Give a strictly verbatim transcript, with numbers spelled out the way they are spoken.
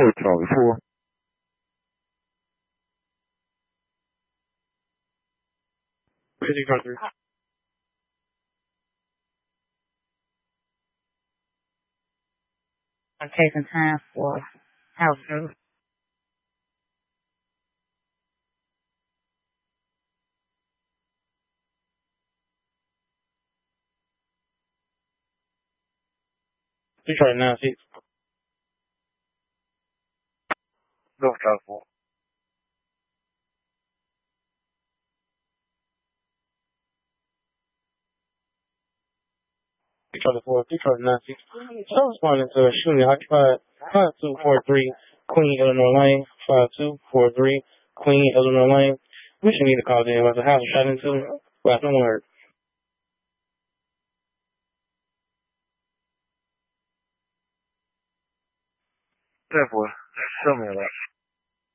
four, Charlie four. fifty Charlie three. I'm taking time for house two. three Charlie nine six. North Charlie four. three Charlie four, three Charlie nine six. So I'm responding to a shooting occupied five two four three Queen Eleanor Lane, five two four three Queen Eleanor Lane. We should need to call in about the house shot into. Well, no one heard. ten four. Show me that.